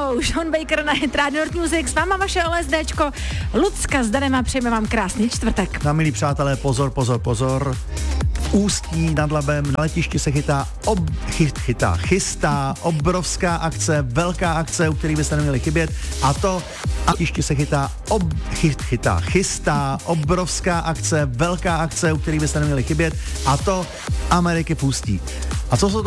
Show. Sean Baker na Hit Radio North Music. S váma vaše LSDčko. Lucka s Danem a přejeme vám krásný čtvrtek. Na milí přátelé, pozor. V Ústí nad Labem na letišti se chystá obrovská akce, velká akce, u které byste neměli chybět. A to na letišti se chystá obrovská akce, velká akce, u které byste neměli chybět. A to Ameriky v Ústí. A co jsou to